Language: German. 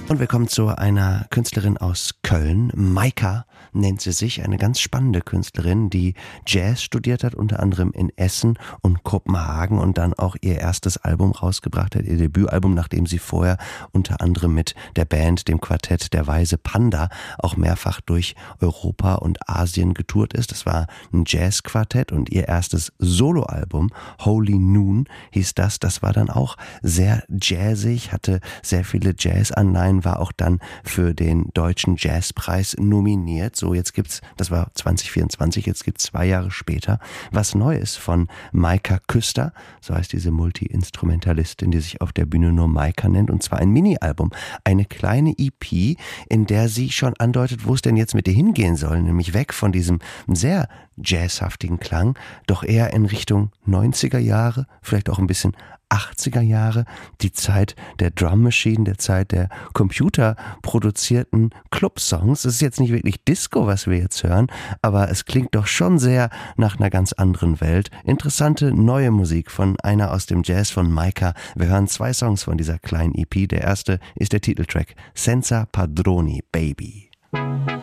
Und wir kommen zu einer Künstlerin aus Köln. Maika nennt sie sich, eine ganz spannende Künstlerin, die Jazz studiert hat, unter anderem in Essen und Kopenhagen und dann auch ihr erstes Album rausgebracht hat, ihr Debütalbum, nachdem sie vorher unter anderem mit der Band, dem Quartett Der Weise Panda, auch mehrfach durch Europa und Asien getourt ist. Das war ein Jazzquartett und ihr erstes Soloalbum, Holy Noon, hieß das. Das war dann auch sehr jazzig, hatte sehr viele Jazzanleihen, war auch dann für den Deutschen Jazzpreis nominiert. So, jetzt gibt's, das war 2024, jetzt gibt's 2 Jahre später was Neues von Maika Küster, so heißt diese Multi-Instrumentalistin, die sich auf der Bühne nur Maika nennt, und zwar ein Mini-Album, eine kleine EP, in der sie schon andeutet, wo es denn jetzt mit ihr hingehen soll, nämlich weg von diesem sehr jazzhaftigen Klang, doch eher in Richtung 90er Jahre, vielleicht auch ein bisschen 80er Jahre, die Zeit der Drum Machine, der Zeit der computerproduzierten Club-Songs. Es ist jetzt nicht wirklich Disco, was wir jetzt hören, aber es klingt doch schon sehr nach einer ganz anderen Welt. Interessante neue Musik von einer aus dem Jazz von Maika. Wir hören 2 Songs von dieser kleinen EP. Der erste ist der Titeltrack Senza Padroni, Baby.